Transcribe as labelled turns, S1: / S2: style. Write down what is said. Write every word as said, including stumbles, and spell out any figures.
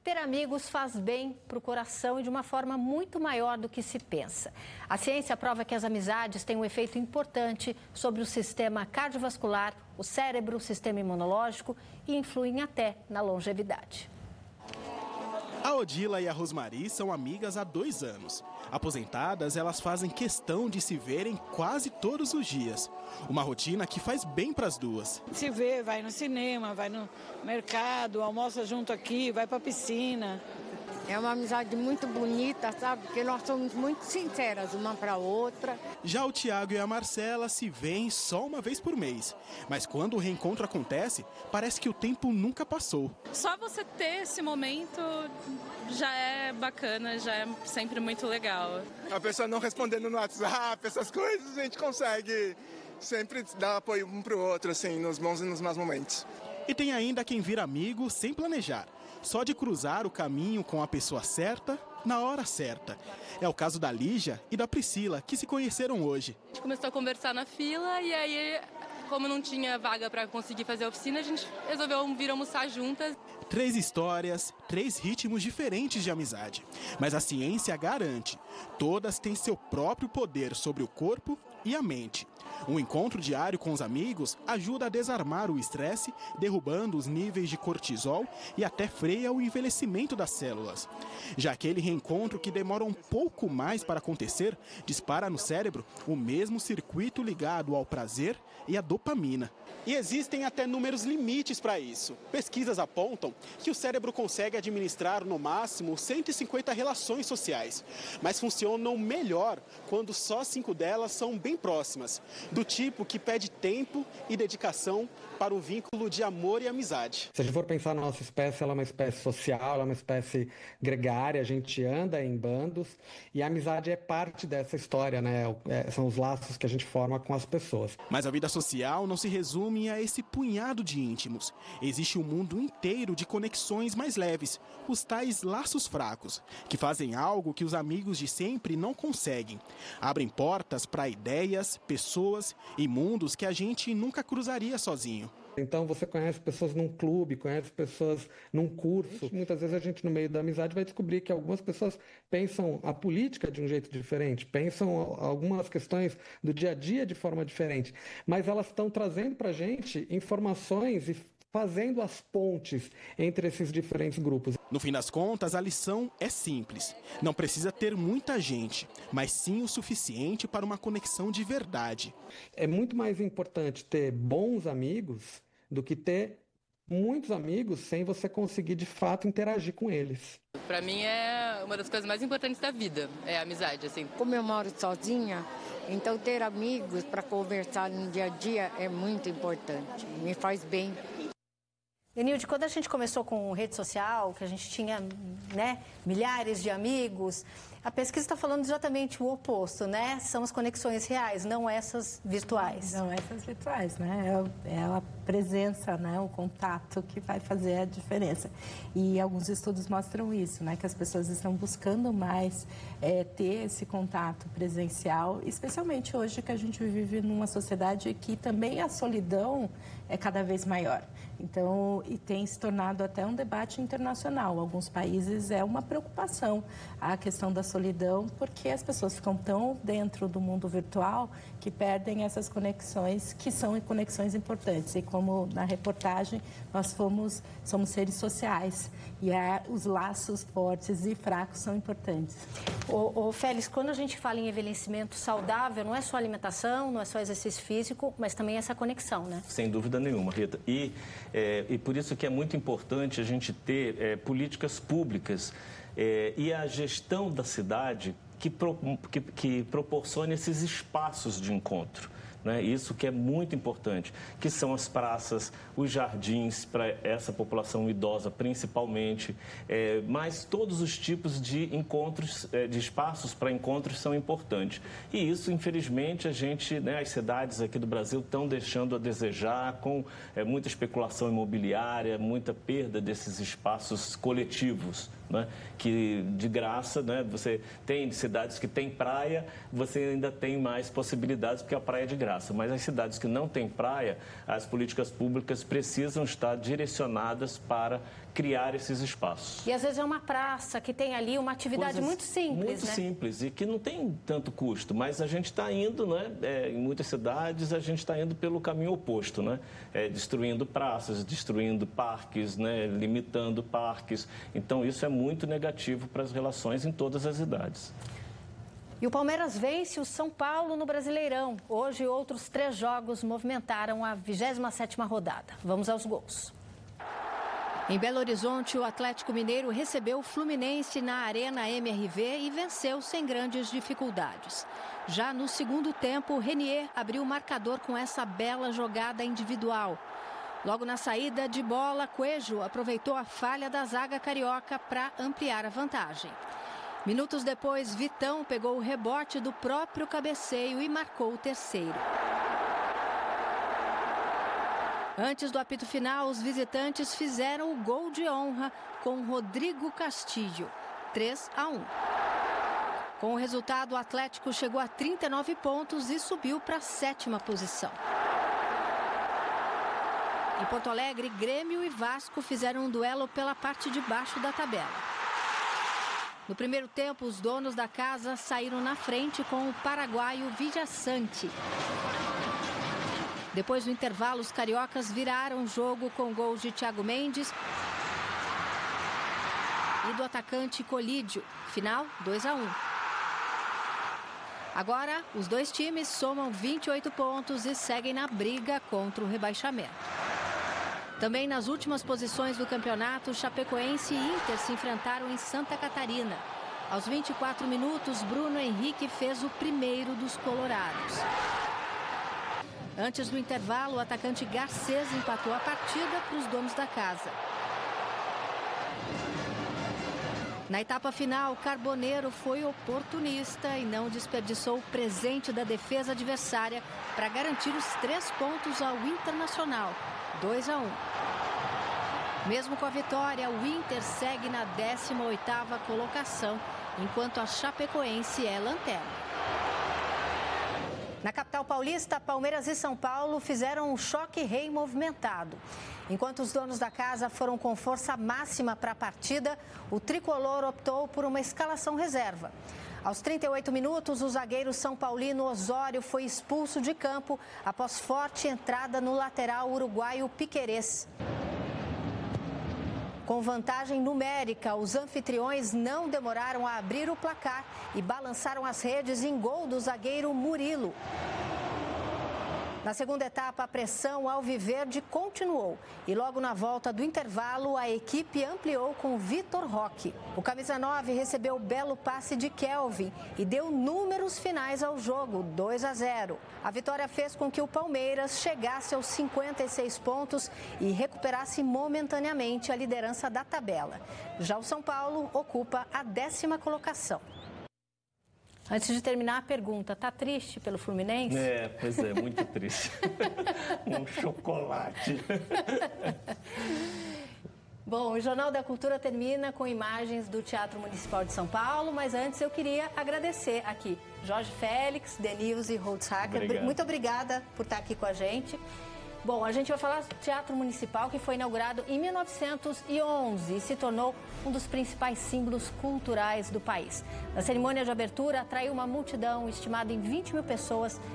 S1: ter amigos faz bem para o coração e de uma forma muito maior do que se pensa. A ciência prova que as amizades têm um efeito importante sobre o sistema cardiovascular, o cérebro, o sistema imunológico e influem até na longevidade.
S2: A Odila e a Rosmari são amigas há dois anos. Aposentadas, elas fazem questão de se verem quase todos os dias. Uma rotina que faz bem para as duas.
S3: Se vê, vai no cinema, vai no mercado, almoça junto aqui, vai para a piscina.
S4: É uma amizade muito bonita, sabe? Porque nós somos muito sinceras uma para a outra.
S2: Já o Tiago e a Marcela se veem só uma vez por mês. Mas quando o reencontro acontece, parece que o tempo nunca passou.
S5: Só você ter esse momento já é bacana, já é sempre muito legal.
S6: A pessoa não respondendo no WhatsApp, essas coisas, a gente consegue sempre dar apoio um para o outro, assim, nos bons e nos maus momentos.
S2: E tem ainda quem vira amigo sem planejar. Só de cruzar o caminho com a pessoa certa, na hora certa. É o caso da Lígia e da Priscila, que se conheceram hoje.
S5: A gente começou a conversar na fila e aí, como não tinha vaga para conseguir fazer a oficina, a gente resolveu vir almoçar juntas.
S2: Três histórias, três ritmos diferentes de amizade. Mas a ciência garante, todas têm seu próprio poder sobre o corpo e a mente. Um encontro diário com os amigos ajuda a desarmar o estresse, derrubando os níveis de cortisol e até freia o envelhecimento das células. Já aquele reencontro que demora um pouco mais para acontecer, dispara no cérebro o mesmo circuito ligado ao prazer e à dopamina. E existem até números limites para isso. Pesquisas apontam que o cérebro consegue administrar no máximo cento e cinquenta relações sociais, mas funcionam melhor quando só cinco delas são bem próximas, do tipo que pede tempo e dedicação para o vínculo de amor e amizade.
S7: Se a gente for pensar na nossa espécie, ela é uma espécie social, ela é uma espécie gregária, a gente anda em bandos e a amizade é parte dessa história, né? É, são os laços que a gente forma com as pessoas.
S2: Mas a vida social não se resume a esse punhado de íntimos. Existe um mundo inteiro de conexões mais leves, os tais laços fracos, que fazem algo que os amigos de sempre não conseguem. Abrem portas para ideias, pessoas e mundos que a gente nunca cruzaria sozinho.
S7: Então você conhece pessoas num clube, conhece pessoas num curso. Muitas vezes a gente, no meio da amizade, vai descobrir que algumas pessoas pensam a política de um jeito diferente, pensam algumas questões do dia a dia de forma diferente, mas elas estão trazendo para a gente informações e fazendo as pontes entre esses diferentes grupos.
S2: No fim das contas, a lição é simples. Não precisa ter muita gente, mas sim o suficiente para uma conexão de verdade.
S7: É muito mais importante ter bons amigos do que ter muitos amigos sem você conseguir, de fato, interagir com eles.
S5: Para mim é uma das coisas mais importantes da vida, é a amizade, assim.
S4: Como eu moro sozinha, então ter amigos para conversar no dia a dia é muito importante, me faz bem.
S1: Enilde, quando a gente começou com rede social, que a gente tinha, né, milhares de amigos, a pesquisa está falando exatamente o oposto, né? São as conexões reais, não essas virtuais.
S8: Não essas virtuais, né? É, é a presença, né? O contato que vai fazer a diferença. E alguns estudos mostram isso, né? Que as pessoas estão buscando mais é, ter esse contato presencial, especialmente hoje que a gente vive numa sociedade que também a solidão é cada vez maior. Então, e tem se tornado até um debate internacional. Alguns países é uma preocupação a questão da solidão, porque as pessoas ficam tão dentro do mundo virtual que perdem essas conexões, que são conexões importantes. E como na reportagem, nós fomos, somos seres sociais e é, os laços fortes e fracos são importantes.
S1: Ô, ô, Félix, quando a gente fala em envelhecimento saudável, não é só alimentação, não é só exercício físico, mas também essa conexão, né?
S9: Sem dúvida nenhuma, Rita. E, é, e por isso que é muito importante a gente ter é, políticas públicas é, e a gestão da cidade que, pro, que, que proporcione esses espaços de encontro. Né? Isso que é muito importante, que são as praças, os jardins para essa população idosa principalmente, é, mas todos os tipos de encontros, é, de espaços para encontros são importantes. E isso, infelizmente, a gente, né, as cidades aqui do Brasil estão deixando a desejar com é, muita especulação imobiliária, muita perda desses espaços coletivos. Né? Que de graça, né? Você tem cidades que tem praia, você ainda tem mais possibilidades porque a praia é de graça. graça. Mas as cidades que não têm praia, as políticas públicas precisam estar direcionadas para criar esses espaços.
S1: E às vezes é uma praça que tem ali uma atividade
S9: Coisas
S1: muito simples,
S9: muito
S1: né?
S9: simples e que não tem tanto custo, mas a gente está indo, né? É, em muitas cidades a gente está indo pelo caminho oposto, né? É, destruindo praças, destruindo parques, né? Limitando parques. Então isso é muito negativo para as relações em todas as idades.
S1: E o Palmeiras vence o São Paulo no Brasileirão. Hoje outros três jogos movimentaram a vigésima sétima rodada. Vamos aos gols. Em Belo Horizonte, o Atlético Mineiro recebeu o Fluminense na Arena M R V e venceu sem grandes dificuldades. Já no segundo tempo, o Renier abriu o marcador com essa bela jogada individual. Logo na saída de bola, Coelho aproveitou a falha da zaga carioca para ampliar a vantagem. Minutos depois, Vitão pegou o rebote do próprio cabeceio e marcou o terceiro. Antes do apito final, os visitantes fizeram o gol de honra com Rodrigo Castillo, três a um. Com o resultado, o Atlético chegou a trinta e nove pontos e subiu para a sétima posição. Em Porto Alegre, Grêmio e Vasco fizeram um duelo pela parte de baixo da tabela. No primeiro tempo, os donos da casa saíram na frente com o paraguaio Villasanti. Depois do intervalo, os cariocas viraram o jogo com gols de Thiago Mendes e do atacante Colídio. Final, dois a um. Agora, os dois times somam vinte e oito pontos e seguem na briga contra o rebaixamento. Também nas últimas posições do campeonato, Chapecoense e Inter se enfrentaram em Santa Catarina. Aos vinte e quatro minutos, Bruno Henrique fez o primeiro dos colorados. Antes do intervalo, o atacante Garcês empatou a partida para os donos da casa. Na etapa final, Carboneiro foi oportunista e não desperdiçou o presente da defesa adversária para garantir os três pontos ao Internacional, dois a um. Mesmo com a vitória, o Inter segue na décima oitava colocação, enquanto a Chapecoense é lanterna. Na capital paulista, Palmeiras e São Paulo fizeram um choque rei movimentado. Enquanto os donos da casa foram com força máxima para a partida, o tricolor optou por uma escalação reserva. Aos trinta e oito minutos, o zagueiro são paulino Osório foi expulso de campo após forte entrada no lateral uruguaio Piquerez. Com vantagem numérica, os anfitriões não demoraram a abrir o placar e balançaram as redes em gol do zagueiro Murilo. Na segunda etapa, a pressão alviverde continuou e logo na volta do intervalo, a equipe ampliou com Vitor Roque. O camisa nove recebeu o belo passe de Kelvin e deu números finais ao jogo, dois a zero. A vitória fez com que o Palmeiras chegasse aos cinquenta e seis pontos e recuperasse momentaneamente a liderança da tabela. Já o São Paulo ocupa a décima colocação. Antes de terminar a pergunta, tá triste pelo Fluminense?
S9: É, pois é, muito triste. Um chocolate.
S1: Bom, o Jornal da Cultura termina com imagens do Teatro Municipal de São Paulo, mas antes eu queria agradecer aqui Jorge Félix, Denilze Holzhacker. Muito obrigada por estar aqui com a gente. Bom, a gente vai falar do Teatro Municipal, que foi inaugurado em mil novecentos e onze e se tornou um dos principais símbolos culturais do país. Na cerimônia de abertura, atraiu uma multidão estimada em vinte mil pessoas